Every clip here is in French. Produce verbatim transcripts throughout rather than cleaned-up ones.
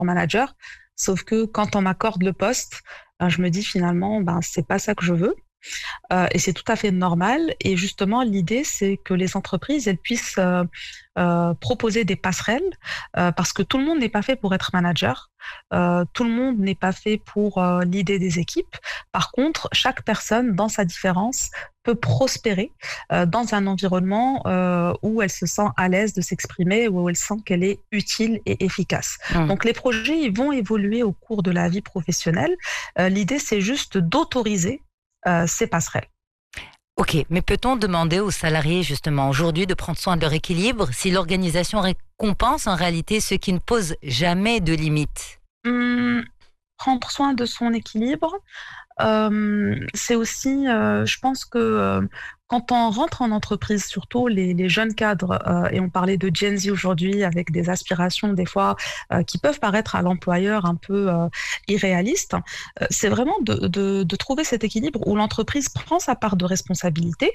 manager. Sauf que quand on m'accorde le poste, ben, je me dis finalement, ben, c'est pas ça que je veux. Euh, et c'est tout à fait normal. Et justement, l'idée, c'est que les entreprises, elles puissent euh, euh, proposer des passerelles, euh, parce que tout le monde n'est pas fait pour être manager. Euh, tout le monde n'est pas fait pour euh, l'idée des équipes. Par contre, chaque personne, dans sa différence, peut prospérer euh, dans un environnement euh, où elle se sent à l'aise de s'exprimer, où elle sent qu'elle est utile et efficace. Mmh. Donc les projets, ils vont évoluer au cours de la vie professionnelle. Euh, l'idée, c'est juste d'autoriser euh, ces passerelles. Ok, mais peut-on demander aux salariés justement aujourd'hui de prendre soin de leur équilibre si l'organisation récompense en réalité ceux qui ne posent jamais de limites? Hum, prendre soin de son équilibre, euh, c'est aussi, euh, je pense que euh, quand on rentre en entreprise, surtout les, les jeunes cadres, euh, et on parlait de Gen Z aujourd'hui avec des aspirations des fois euh, qui peuvent paraître à l'employeur un peu euh, irréalistes, euh, c'est vraiment de, de, de trouver cet équilibre où l'entreprise prend sa part de responsabilité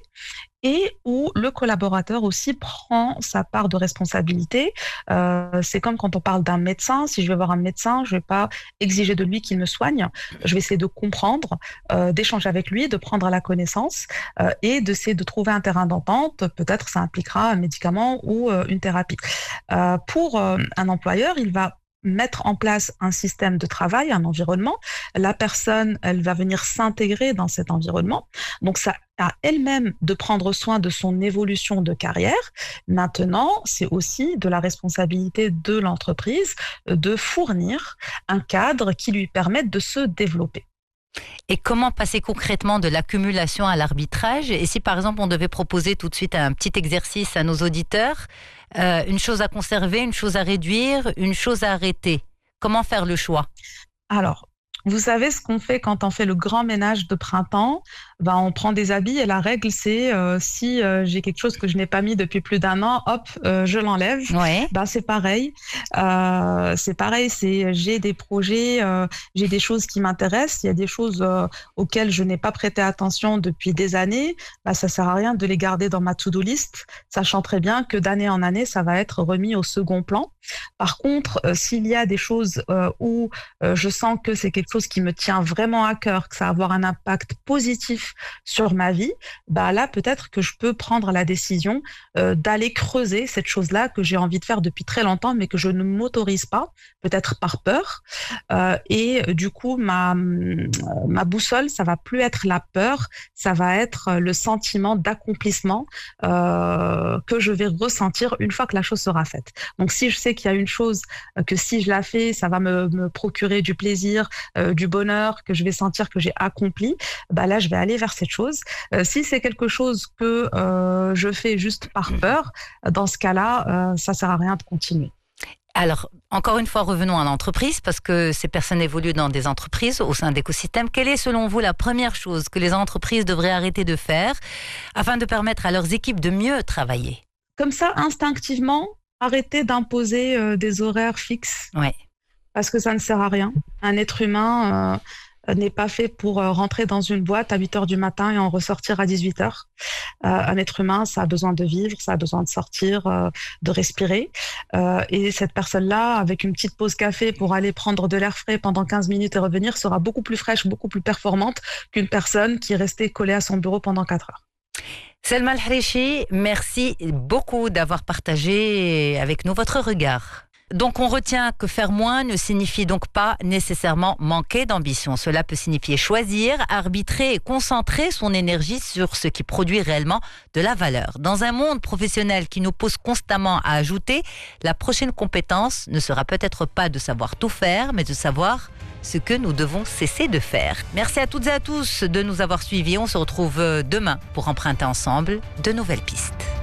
et où le collaborateur aussi prend sa part de responsabilité. Euh, c'est comme quand on parle d'un médecin. Si je vais voir un médecin, je vais pas exiger de lui qu'il me soigne. Je vais essayer de comprendre, euh, d'échanger avec lui, de prendre à la connaissance euh, et d'essayer de trouver un terrain d'entente. Peut-être ça impliquera un médicament ou euh, une thérapie. Euh, pour euh, un employeur, il va mettre en place un système de travail, un environnement. La personne, elle va venir s'intégrer dans cet environnement. Donc, ça à elle-même de prendre soin de son évolution de carrière. Maintenant, c'est aussi de la responsabilité de l'entreprise de fournir un cadre qui lui permette de se développer. Et comment passer concrètement de l'accumulation à l'arbitrage? Et si par exemple on devait proposer tout de suite un petit exercice à nos auditeurs, euh, une chose à conserver, une chose à réduire, une chose à arrêter, comment faire le choix? Alors, vous savez ce qu'on fait quand on fait le grand ménage de printemps? Ben, on prend des habits et la règle, c'est euh, si euh, j'ai quelque chose que je n'ai pas mis depuis plus d'un an, hop, euh, je l'enlève. Ouais. Ben, c'est pareil. Euh, c'est pareil, c'est j'ai des projets, euh, j'ai des choses qui m'intéressent. Il y a des choses euh, auxquelles je n'ai pas prêté attention depuis des années. Ben, ça sert à rien de les garder dans ma to-do list, sachant très bien que d'année en année, ça va être remis au second plan. Par contre, euh, s'il y a des choses euh, où euh, je sens que c'est quelque chose qui me tient vraiment à cœur, que ça va avoir un impact positif sur ma vie, bah là peut-être que je peux prendre la décision euh, d'aller creuser cette chose-là que j'ai envie de faire depuis très longtemps, mais que je ne m'autorise pas, peut-être par peur. Euh, et du coup, ma ma boussole, ça va plus être la peur, ça va être le sentiment d'accomplissement euh, que je vais ressentir une fois que la chose sera faite. Donc si je sais qu'il y a une chose euh, que si je la fais, ça va me, me procurer du plaisir, euh, du bonheur, que je vais sentir que j'ai accompli, bah là je vais aller vers cette chose. Euh, si c'est quelque chose que euh, je fais juste par peur, dans ce cas-là, euh, ça sert à rien de continuer. Alors, encore une fois, revenons à l'entreprise, parce que ces personnes évoluent dans des entreprises au sein d'écosystèmes. Quelle est, selon vous, la première chose que les entreprises devraient arrêter de faire afin de permettre à leurs équipes de mieux travailler? Comme ça, instinctivement, arrêter d'imposer euh, des horaires fixes, Ouais. parce que ça ne sert à rien. Un être humain euh, n'est pas fait pour euh, rentrer dans une boîte à huit heures du matin et en ressortir à dix-huit heures. Euh, un être humain, ça a besoin de vivre, ça a besoin de sortir, euh, de respirer. Euh, et cette personne-là, avec une petite pause café pour aller prendre de l'air frais pendant quinze minutes et revenir, sera beaucoup plus fraîche, beaucoup plus performante qu'une personne qui est restée collée à son bureau pendant quatre heures. Selma El-Harichi, merci beaucoup d'avoir partagé avec nous votre regard. Donc on retient que faire moins ne signifie donc pas nécessairement manquer d'ambition. Cela peut signifier choisir, arbitrer et concentrer son énergie sur ce qui produit réellement de la valeur. Dans un monde professionnel qui nous pousse constamment à ajouter, la prochaine compétence ne sera peut-être pas de savoir tout faire, mais de savoir ce que nous devons cesser de faire. Merci à toutes et à tous de nous avoir suivis. On se retrouve demain pour emprunter ensemble de nouvelles pistes.